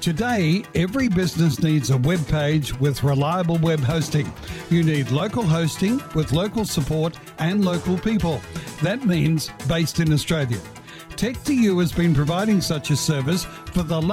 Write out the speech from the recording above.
Today, every business needs a web page with reliable web hosting. You need local hosting with local support and local people. That means based in Australia. Tech2U has been providing such a service for the